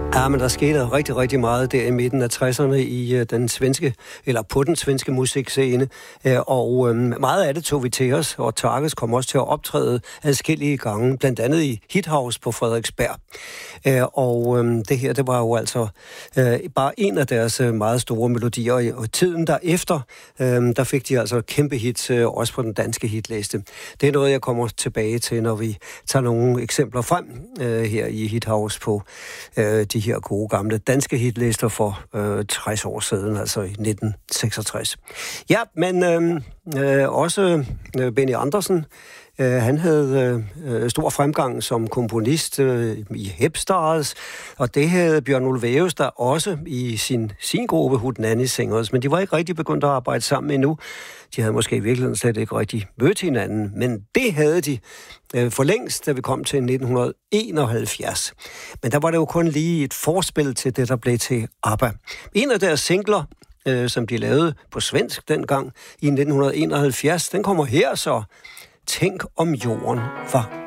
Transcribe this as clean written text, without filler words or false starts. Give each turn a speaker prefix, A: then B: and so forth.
A: Ja, men der skete rigtig, rigtig meget der i midten af 60'erne i den svenske, eller på den svenske musikscene. Og meget af det tog vi til os, og Tarkus kom også til at optræde adskillige gange, blandt andet i Hithouse på Frederiksberg. Og det her, det var jo altså bare en af deres meget store melodier. Og tiden derefter, der fik de altså kæmpe hits, også på den danske hitliste. Det er noget, jeg kommer tilbage til, når vi tager nogle eksempler frem her i Hithouse på de her gode gamle danske hitlister for 60 år siden, altså i 1966. Ja, men også Benny Andersen, han havde stor fremgang som komponist i Hepstars, og det havde Bjørn Ulvaeus der også i sin gruppe Hootenanny Singers, men de var ikke rigtig begyndt at arbejde sammen endnu. De havde måske i virkeligheden slet ikke rigtig mødt hinanden, men det havde de for længst, da vi kom til 1971. Men der var det jo kun lige et forspil til det, der blev til ABBA. En af deres singler, som de lavede på svensk dengang i 1971, den kommer her så. Tænk om jorden var